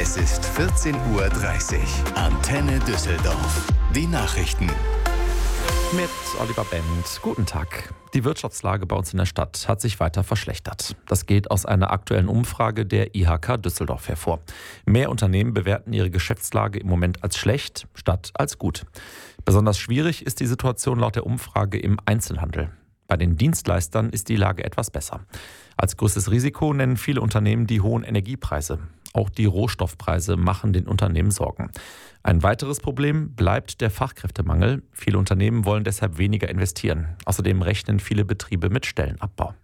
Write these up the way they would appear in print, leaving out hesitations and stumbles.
Es ist 14:30 Uhr. Antenne Düsseldorf. Die Nachrichten. Mit Oliver Bent. Guten Tag. Die Wirtschaftslage bei uns in der Stadt hat sich weiter verschlechtert. Das geht aus einer aktuellen Umfrage der IHK Düsseldorf hervor. Mehr Unternehmen bewerten ihre Geschäftslage im Moment als schlecht, statt als gut. Besonders schwierig ist die Situation laut der Umfrage im Einzelhandel. Bei den Dienstleistern ist die Lage etwas besser. Als größtes Risiko nennen viele Unternehmen die hohen Energiepreise. Auch die Rohstoffpreise machen den Unternehmen Sorgen. Ein weiteres Problem bleibt der Fachkräftemangel. Viele Unternehmen wollen deshalb weniger investieren. Außerdem rechnen viele Betriebe mit Stellenabbau.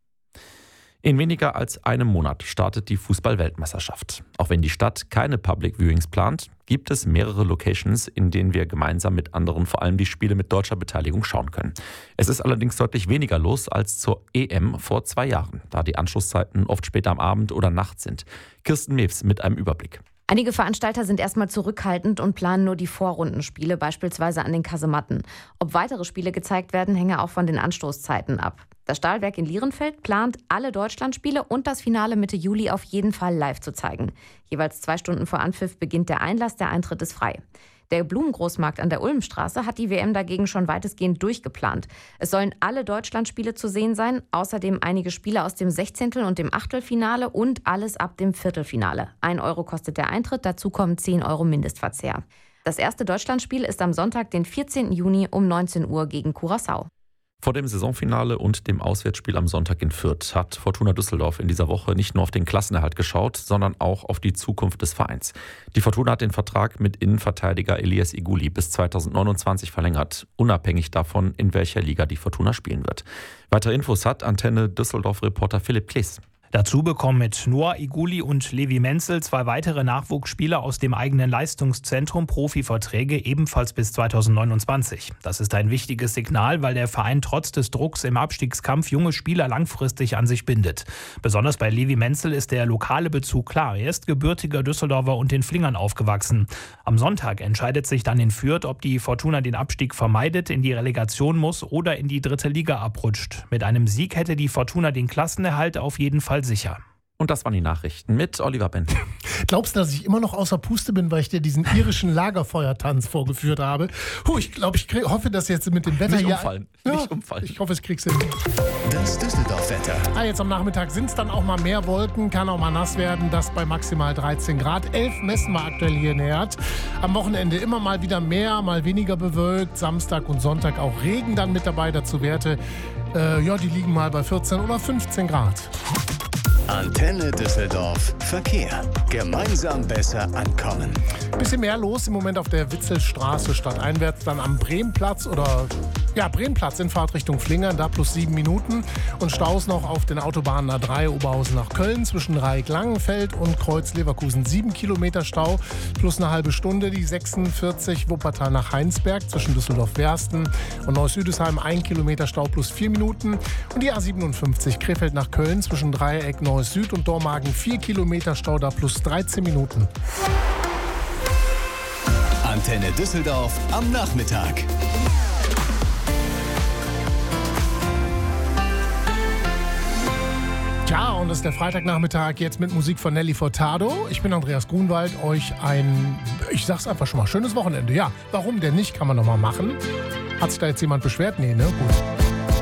In weniger als einem Monat startet die Fußball-Weltmeisterschaft. Auch wenn die Stadt keine Public Viewings plant, gibt es mehrere Locations, in denen wir gemeinsam mit anderen vor allem die Spiele mit deutscher Beteiligung schauen können. Es ist allerdings deutlich weniger los als zur EM vor 2 Jahren, da die Anschlusszeiten oft später am Abend oder nachts sind. Kirsten Mewes mit einem Überblick. Einige Veranstalter sind erstmal zurückhaltend und planen nur die Vorrundenspiele, beispielsweise an den Kasematten. Ob weitere Spiele gezeigt werden, hänge auch von den Anstoßzeiten ab. Das Stahlwerk in Lierenfeld plant, alle Deutschlandspiele und das Finale Mitte Juli auf jeden Fall live zu zeigen. Jeweils 2 Stunden vor Anpfiff beginnt der Einlass, der Eintritt ist frei. Der Blumengroßmarkt an der Ulmstraße hat die WM dagegen schon weitestgehend durchgeplant. Es sollen alle Deutschlandspiele zu sehen sein, außerdem einige Spiele aus dem 16. und dem Achtelfinale und alles ab dem Viertelfinale. 1 Euro kostet der Eintritt, dazu kommen 10 Euro Mindestverzehr. Das erste Deutschlandspiel ist am Sonntag, den 14. Juni um 19 Uhr gegen Curaçao. Vor dem Saisonfinale und dem Auswärtsspiel am Sonntag in Fürth hat Fortuna Düsseldorf in dieser Woche nicht nur auf den Klassenerhalt geschaut, sondern auch auf die Zukunft des Vereins. Die Fortuna hat den Vertrag mit Innenverteidiger Elias Iguli bis 2029 verlängert, unabhängig davon, in welcher Liga die Fortuna spielen wird. Weitere Infos hat Antenne Düsseldorf-Reporter Philipp Klees. Dazu bekommen mit Noah Iguli und Levi Menzel 2 weitere Nachwuchsspieler aus dem eigenen Leistungszentrum Profiverträge ebenfalls bis 2029. Das ist ein wichtiges Signal, weil der Verein trotz des Drucks im Abstiegskampf junge Spieler langfristig an sich bindet. Besonders bei Levi Menzel ist der lokale Bezug klar. Er ist gebürtiger Düsseldorfer und in Flingern aufgewachsen. Am Sonntag entscheidet sich dann in Fürth, ob die Fortuna den Abstieg vermeidet, in die Relegation muss oder in die 3. Liga abrutscht. Mit einem Sieg hätte die Fortuna den Klassenerhalt auf jeden Fall sicher. Und das waren die Nachrichten mit Oliver Bent. Glaubst du, dass ich immer noch außer Puste bin, weil ich dir diesen irischen Lagerfeuertanz vorgeführt habe? Ich hoffe, dass jetzt mit dem Wetter nicht hier... Umfallen. Ja, nicht umfallen. Ich hoffe, es kriegst du hin. Das Düsseldorf-Wetter. Jetzt am Nachmittag sind es dann auch mal mehr Wolken, kann auch mal nass werden. Das bei maximal 13 Grad. 11 messen wir aktuell hier in Herd. Am Wochenende immer mal wieder mehr, mal weniger bewölkt. Samstag und Sonntag auch Regen dann mit dabei. Dazu Werte, die liegen mal bei 14 oder 15 Grad. Antenne Düsseldorf. Verkehr. Gemeinsam besser ankommen. Bisschen mehr los im Moment auf der Witzelstraße stadteinwärts, dann am Bremplatz Bremplatz in Fahrtrichtung Flingern, da plus 7 Minuten. Und Staus noch auf den Autobahnen A3 Oberhausen nach Köln zwischen Reik-Langenfeld und Kreuz Leverkusen. 7 Kilometer Stau plus eine halbe Stunde. Die 46 Wuppertal nach Heinsberg zwischen Düsseldorf-Wersten und Neuss-Üdesheim 1 Kilometer Stau plus 4 Minuten. Und die A57 Krefeld nach Köln zwischen Dreieck Neuss-Süd und Dormagen 4 Kilometer Stau, da plus 13 Minuten. Antenne Düsseldorf am Nachmittag. Tja, und das ist der Freitagnachmittag jetzt mit Musik von Nelly Furtado. Ich bin Andreas Grunwald. Euch ich sag's einfach schon mal, schönes Wochenende. Ja, warum denn nicht, kann man noch mal machen. Hat sich da jetzt jemand beschwert? Nee, ne? Gut.